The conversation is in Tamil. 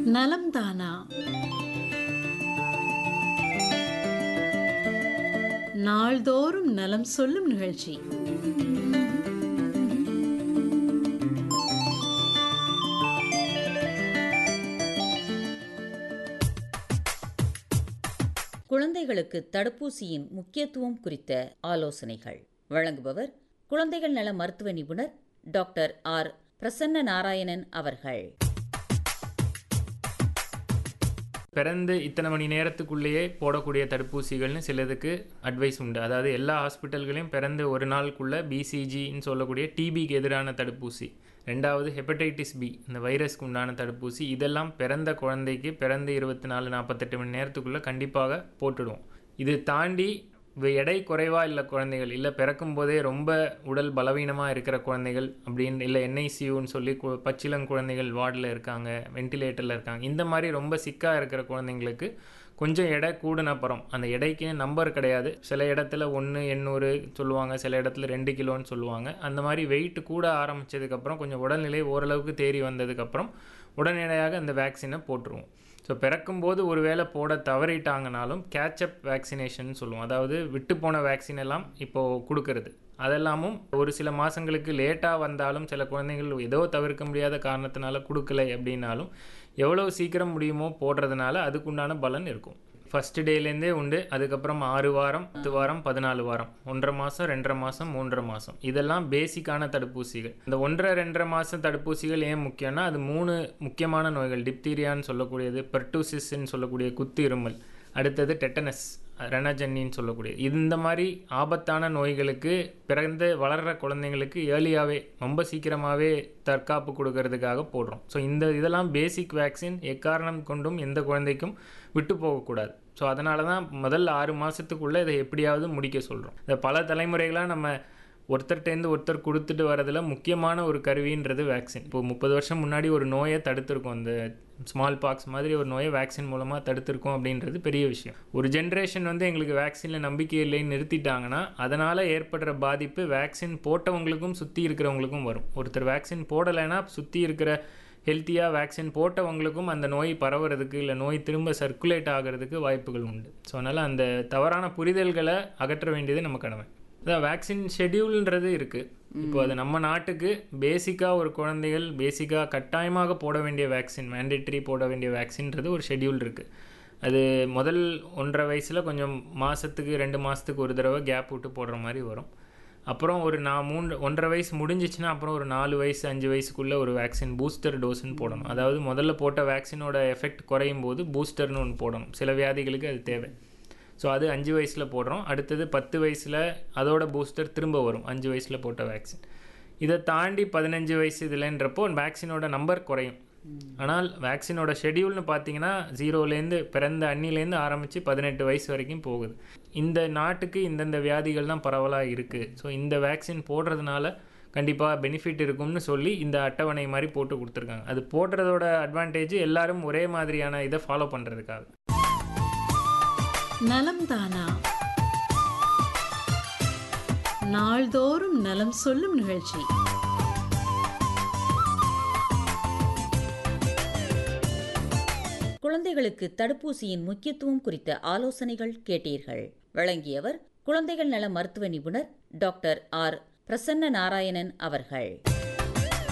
நலம் தானா. நாள்தோறும் நலம் சொல்லும் நிகழ்ச்சி. குழந்தைகளுக்கு தடுப்பூசியின் முக்கியத்துவம் குறித்த ஆலோசனைகள் வழங்குபவர் குழந்தைகள் நல மருத்துவ நிபுணர் டாக்டர் ஆர் பிரசன்ன நாராயணன் அவர்கள். பிறந்து இத்தனை மணி நேரத்துக்குள்ளேயே போடக்கூடிய தடுப்பூசிகள்னு சிலதுக்கு அட்வைஸ் உண்டு. அதாவது எல்லா ஹாஸ்பிட்டல்களையும் பிறந்து ஒரு நாளுக்குள்ளே பிசிஜின்னு சொல்லக்கூடிய டிபிக்கு எதிரான தடுப்பூசி, ரெண்டாவது ஹெப்படைட்டிஸ் பி இந்த வைரஸ்க்கு உண்டான தடுப்பூசி, இதெல்லாம் பிறந்த குழந்தைக்கு பிறந்து 24-48 மணி நேரத்துக்குள்ளே கண்டிப்பாக போட்டுடுவோம். இது தாண்டி எடை குறைவாக இல்லை குழந்தைகள், இல்லை பிறக்கும் போதே ரொம்ப உடல் பலவீனமாக இருக்கிற குழந்தைகள் அப்படின்னு, இல்லை என்ஐசியூன்னு சொல்லி பச்சிளம் குழந்தைகள் வார்டில் இருக்காங்க, வென்டிலேட்டரில் இருக்காங்க, இந்த மாதிரி ரொம்ப சிக்காக இருக்கிற குழந்தைங்களுக்கு கொஞ்சம் எடை கூடின அப்புறம், அந்த எடைக்கு நம்பர் கிடையாது, சில இடத்துல 1,800 சொல்லுவாங்க, சில இடத்துல 2 கிலோன்னு சொல்லுவாங்க. அந்த மாதிரி வெயிட் கூட ஆரம்பித்ததுக்கப்புறம் கொஞ்சம் உடல்நிலை ஓரளவுக்கு தேறி வந்ததுக்கப்புறம் உடனடியாக அந்த வேக்சினை போட்டுருவோம். ஸோ பிறக்கும்போது ஒரு வேளை போட தவறிட்டாங்கனாலும் கேட்சப் வேக்சினேஷன் சொல்லுவோம். அதாவது விட்டு போன வேக்சின் எல்லாம் இப்போது கொடுக்கறது, அதெல்லாமும் ஒரு சில மாதங்களுக்கு லேட்டாக வந்தாலும் சில குழந்தைகள் ஏதோ தவிர்க்க முடியாத காரணத்தினால கொடுக்கலை அப்படின்னாலும் எவ்வளோ சீக்கிரம் முடியுமோ போடுறதுனால அதுக்குண்டான பலன் இருக்கும். ஃபஸ்ட்டு டேலேருந்தே உண்டு. அதுக்கப்புறம் 6 வாரம், 10 வாரம், 14 வாரம், 1.5 மாதம், 2.5 மாதம், 3.5 மாதம், இதெல்லாம் பேசிக்கான தடுப்பூசிகள். இந்த 1.5-2.5 மாதம் தடுப்பூசிகள் ஏன் முக்கியம்னா, அது 3 முக்கியமான நோய்கள், டிப்தீரியான்னு சொல்லக்கூடியது, பெர்டூசிஸ்ன்னு சொல்லக்கூடிய குத்து இருமல், அடுத்தது டெட்டனஸ், ரணஜன்னின்னு சொல்லக்கூடிய, இந்த மாதிரி ஆபத்தான நோய்களுக்கு பிறந்து வளர்கிற குழந்தைங்களுக்கு ஏர்லியாகவே ரொம்ப சீக்கிரமாகவே தற்காப்பு கொடுக்கறதுக்காக போடுறோம். ஸோ இதெல்லாம் பேசிக் வேக்சின், எக்காரணம் கொண்டும் எந்த குழந்தைக்கும் விட்டு போகக்கூடாது. ஸோ அதனால தான் முதல் 6 மாதத்துக்குள்ளே இதை எப்படியாவது முடிக்க சொல்கிறோம். இதை பல தலைமுறைகளாக நம்ம ஒருத்தர்கிட்டேருந்து ஒருத்தர் கொடுத்துட்டு வரதில் முக்கியமான ஒரு கருவின்றது வேக்சின். இப்போது 30 வருஷம் முன்னாடி ஒரு நோயை தடுத்திருக்கோம், அந்த ஸ்மால் பாக்ஸ் மாதிரி ஒரு நோயை வேக்சின் மூலமாக தடுத்திருக்கோம் அப்படின்றது பெரிய விஷயம். ஒரு ஜென்ரேஷன் எங்களுக்கு வேக்சினில் நம்பிக்கை இல்லைன்னு நிறுத்திட்டாங்கன்னா அதனால் ஏற்படுற பாதிப்பு வேக்சின் போட்டவங்களுக்கும் சுற்றி இருக்கிறவங்களுக்கும் வரும். ஒருத்தர் வேக்சின் போடலைன்னா சுற்றி இருக்கிற ஹெல்த்தியாக வேக்சின் போட்டவங்களுக்கும் அந்த நோய் பரவுறதுக்கு, இல்லை நோய் திரும்ப சர்க்குலேட் ஆகிறதுக்கு வாய்ப்புகள் உண்டு. ஸோ அதனால் அந்த தவறான புரிதல்களை அகற்ற வேண்டியது நம்ம கடமை. அதான் வேக்சின் ஷெட்யூல்ன்றது இருக்குது. இப்போ அது நம்ம நாட்டுக்கு பேசிக்காக ஒரு குழந்தைகள் பேசிக்காக கட்டாயமாக போட வேண்டிய வேக்சின், மேண்டேட்டரி போட வேண்டிய வேக்சின்றது ஒரு ஷெட்யூல் இருக்குது. அது முதல் 1.5 வயசில் கொஞ்சம் மாதத்துக்கு 2 மாதத்துக்கு ஒரு தடவை கேப் விட்டு போடுற மாதிரி வரும். அப்புறம் ஒரு 1.5 வயசு முடிஞ்சிச்சுன்னா அப்புறம் ஒரு 4 வயசு 5 வயசுக்குள்ளே ஒரு வேக்சின் பூஸ்டர் டோஸ்ன்னு போடணும். அதாவது முதல்ல போட்ட வேக்சினோட எஃபெக்ட் குறையும் போது பூஸ்டர்னு ஒன்று போடணும். சில வியாதிகளுக்கு அது தேவை. ஸோ அது 5 வயசில் போடுறோம். அடுத்தது 10 வயசில் அதோட பூஸ்டர் திரும்ப வரும், 5 வயசில் போட்ட வேக்சின். இதை தாண்டி 15 வயசு இதுலன்றப்போ வேக்சினோட நம்பர் குறையும். ஆனால் வேக்சினோட ஷெட்யூல்னு பார்த்தீங்கன்னா 0லேருந்து பிறந்த அன்னிலேருந்து ஆரம்பித்து 18 வயசு வரைக்கும் போகுது. இந்த நாட்டுக்கு இந்தந்த வியாதிகள் தான் பரவலாக இருக்குது. ஸோ இந்த வேக்சின் போடுறதுனால கண்டிப்பாக பெனிஃபிட் இருக்கும்னு சொல்லி இந்த அட்டவணை மாதிரி போட்டு கொடுத்துருக்காங்க. அது போடுறதோட அட்வான்டேஜ் எல்லாரும் ஒரே மாதிரியான இதை ஃபாலோ பண்ணுறதுக்காக. நலம் தானா. நாள்தோறும் நலம் சொல்லும் நிகழ்ச்சி. குழந்தைகளுக்கு தடுப்பூசியின் முக்கியத்துவம் குறித்த ஆலோசனைகள் கேட்டீர்கள். வழங்கியவர் குழந்தைகள் நல மருத்துவ நிபுணர் டாக்டர் ஆர் பிரசன்ன நாராயணன் அவர்கள்.